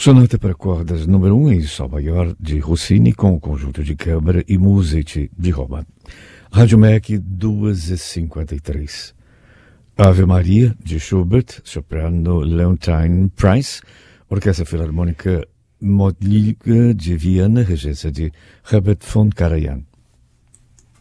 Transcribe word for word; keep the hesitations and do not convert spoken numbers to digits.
Sonata para cordas número um em Sol maior de Rossini com o conjunto de câmara e música de Roma. Rádio M E C duas e cinquenta e três. Ave Maria de Schubert, soprano Leontine Price, Orquestra Filarmônica Modliga de Viena, regência de Herbert von Karajan.